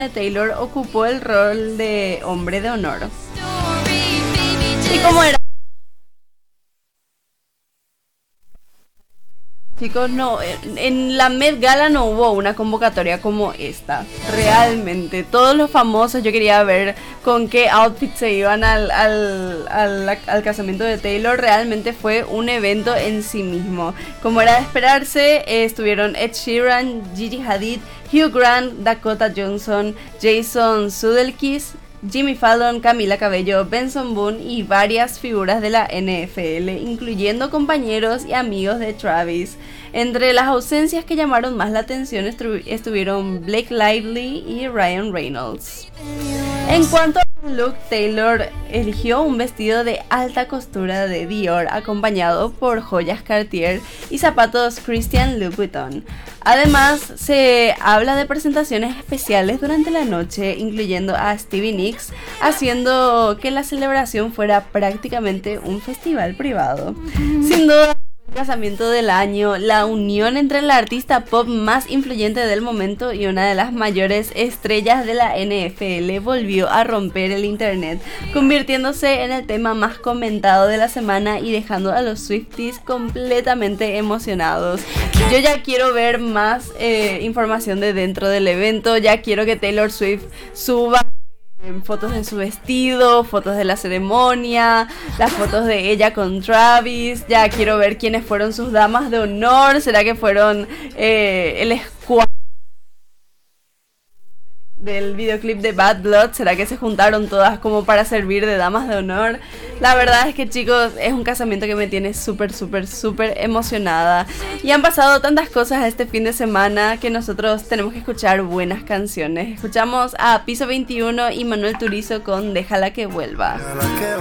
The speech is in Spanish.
Taylor ocupó el rol de hombre de honor. Y como era, chicos, no, en la Met Gala no hubo una convocatoria como esta. Realmente, todos los famosos, yo quería ver con qué outfit se iban al casamiento de Taylor. Realmente fue un evento en sí mismo. Como era de esperarse, estuvieron Ed Sheeran, Gigi Hadid, Hugh Grant, Dakota Johnson, Jason Sudeikis, Jimmy Fallon, Camila Cabello, Benson Boone y varias figuras de la NFL, incluyendo compañeros y amigos de Travis. Entre las ausencias que llamaron más la atención estuvieron Blake Lively y Ryan Reynolds. En cuanto al look, Taylor eligió un vestido de alta costura de Dior acompañado por joyas Cartier y zapatos Christian Louboutin. Además, se habla de presentaciones especiales durante la noche, incluyendo a Stevie Nicks, haciendo que la celebración fuera prácticamente un festival privado. Sin duda, el casamiento del año, la unión entre la artista pop más influyente del momento y una de las mayores estrellas de la NFL volvió a romper el internet, convirtiéndose en el tema más comentado de la semana y dejando a los Swifties completamente emocionados. Yo ya quiero ver más información de dentro del evento, ya quiero que Taylor Swift suba fotos de su vestido, fotos de la ceremonia, las fotos de ella con Travis. Ya quiero ver quiénes fueron sus damas de honor. ¿Será que fueron el squad del videoclip de Bad Blood? ¿Será que se juntaron todas como para servir de damas de honor? La verdad es que, chicos, es un casamiento que me tiene súper emocionada. Y han pasado tantas cosas este fin de semana que nosotros tenemos que escuchar buenas canciones. Escuchamos a Piso 21 y Manuel Turizo con Déjala que vuelva.